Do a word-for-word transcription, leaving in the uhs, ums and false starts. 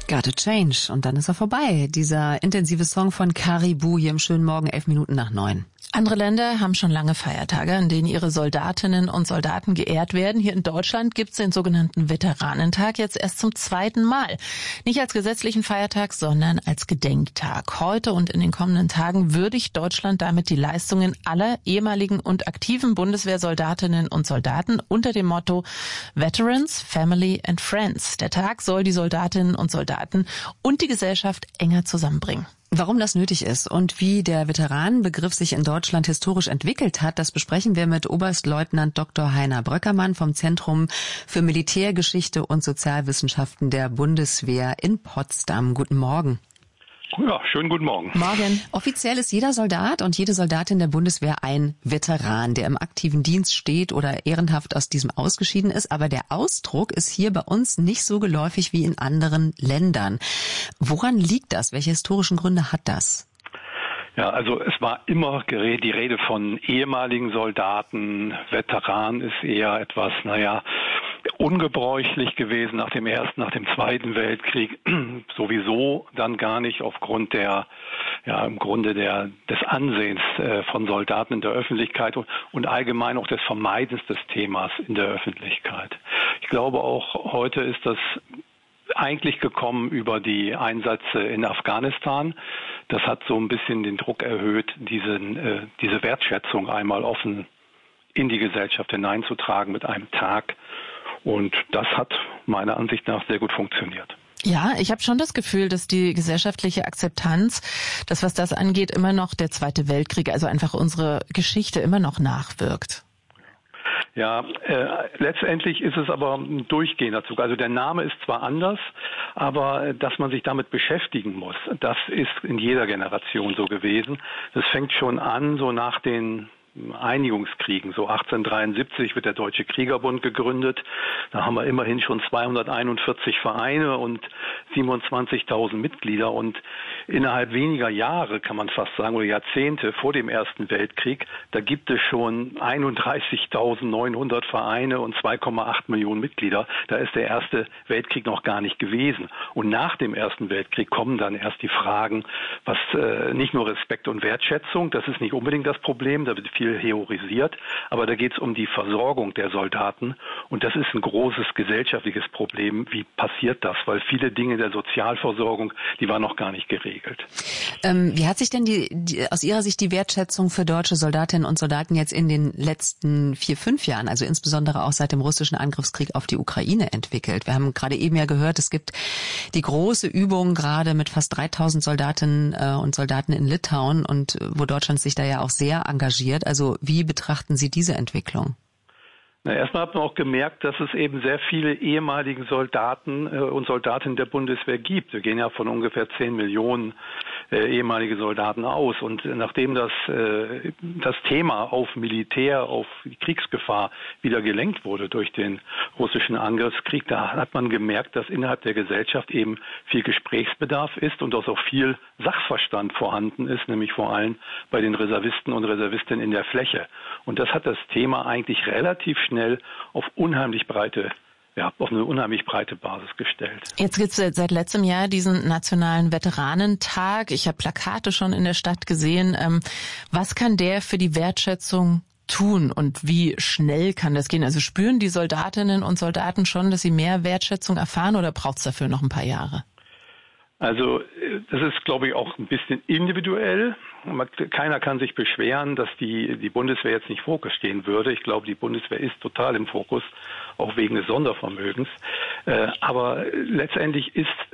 Gotta Change. Und dann ist er vorbei. Dieser intensive Song von Caribou hier im schönen Morgen, elf Minuten nach neun. Andere Länder haben schon lange Feiertage, an denen ihre Soldatinnen und Soldaten geehrt werden. Hier in Deutschland gibt's den sogenannten Veteranentag jetzt erst zum zweiten Mal. Nicht als gesetzlichen Feiertag, sondern als Gedenktag. Heute und in den kommenden Tagen würdigt Deutschland damit die Leistungen aller ehemaligen und aktiven Bundeswehrsoldatinnen und Soldaten unter dem Motto Veterans, Family and Friends. Der Tag soll die Soldatinnen und Soldaten und die Gesellschaft enger zusammenbringen. Warum das nötig ist und wie der Veteranenbegriff sich in Deutschland historisch entwickelt hat, das besprechen wir mit Oberstleutnant Doktor Heiner Bröckermann vom Zentrum für Militärgeschichte und Sozialwissenschaften der Bundeswehr in Potsdam. Guten Morgen. Ja, schönen guten Morgen. Morgen. Offiziell ist jeder Soldat und jede Soldatin der Bundeswehr ein Veteran, der im aktiven Dienst steht oder ehrenhaft aus diesem ausgeschieden ist. Aber der Ausdruck ist hier bei uns nicht so geläufig wie in anderen Ländern. Woran liegt das? Welche historischen Gründe hat das? Ja, also es war immer die Rede von ehemaligen Soldaten. Veteran ist eher etwas, naja, ungebräuchlich gewesen nach dem Ersten, nach dem Zweiten Weltkrieg. Sowieso dann gar nicht aufgrund der, ja, im Grunde der, des Ansehens äh, von Soldaten in der Öffentlichkeit und, und allgemein auch des Vermeidens des Themas in der Öffentlichkeit. Ich glaube auch heute ist das eigentlich gekommen über die Einsätze in Afghanistan. Das hat so ein bisschen den Druck erhöht, diesen, äh, diese Wertschätzung einmal offen in die Gesellschaft hineinzutragen mit einem Tag. Und das hat meiner Ansicht nach sehr gut funktioniert. Ja, ich habe schon das Gefühl, dass die gesellschaftliche Akzeptanz, das was das angeht, immer noch der Zweite Weltkrieg, also einfach unsere Geschichte immer noch nachwirkt. Ja, äh, letztendlich ist es aber ein durchgehender Zug. Also der Name ist zwar anders, aber dass man sich damit beschäftigen muss, das ist in jeder Generation so gewesen. Das fängt schon an, so nach den Einigungskriegen. So achtzehnhundertdreiundsiebzig wird der Deutsche Kriegerbund gegründet. Da haben wir immerhin schon zweihunderteinundvierzig Vereine und siebenundzwanzigtausend Mitglieder. Und innerhalb weniger Jahre, kann man fast sagen, oder Jahrzehnte vor dem Ersten Weltkrieg, da gibt es schon einunddreißigtausendneunhundert Vereine und zwei Komma acht Millionen Mitglieder. Da ist der Erste Weltkrieg noch gar nicht gewesen. Und nach dem Ersten Weltkrieg kommen dann erst die Fragen, was äh, nicht nur Respekt und Wertschätzung, das ist nicht unbedingt das Problem, da wird viel heroisiert, aber da geht es um die Versorgung der Soldaten und das ist ein großes gesellschaftliches Problem. Wie passiert das? Weil viele Dinge der Sozialversorgung, die waren noch gar nicht geregelt. Ähm, wie hat sich denn die, die aus Ihrer Sicht die Wertschätzung für deutsche Soldatinnen und Soldaten jetzt in den letzten vier, fünf Jahren, also insbesondere auch seit dem russischen Angriffskrieg auf die Ukraine entwickelt? Wir haben gerade eben ja gehört, es gibt die große Übung gerade mit fast dreitausend Soldatinnen äh, und Soldaten in Litauen und äh, wo Deutschland sich da ja auch sehr engagiert. Also wie betrachten Sie diese Entwicklung? Na, erstmal hat man auch gemerkt, dass es eben sehr viele ehemalige Soldaten äh, und Soldatinnen der Bundeswehr gibt. Wir gehen ja von ungefähr zehn Millionen äh, ehemalige Soldaten aus. Und äh, nachdem das, äh, das Thema auf Militär, auf die Kriegsgefahr wieder gelenkt wurde durch den russischen Angriffskrieg, da hat man gemerkt, dass innerhalb der Gesellschaft eben viel Gesprächsbedarf ist und dass auch viel Sachverstand vorhanden ist, nämlich vor allem bei den Reservisten und Reservistinnen in der Fläche. Und das hat das Thema eigentlich relativ schnell auf unheimlich breite, ja, auf eine unheimlich breite Basis gestellt. Jetzt gibt es seit letztem Jahr diesen nationalen Veteranentag. Ich habe Plakate schon in der Stadt gesehen. Ähm, was kann der für die Wertschätzung tun und wie schnell kann das gehen? Also spüren die Soldatinnen und Soldaten schon, dass sie mehr Wertschätzung erfahren oder braucht es dafür noch ein paar Jahre? Also das ist, glaube ich, auch ein bisschen individuell. Keiner kann sich beschweren, dass die, die Bundeswehr jetzt nicht im Fokus stehen würde. Ich glaube, die Bundeswehr ist total im Fokus, auch wegen des Sondervermögens. Aber letztendlich ist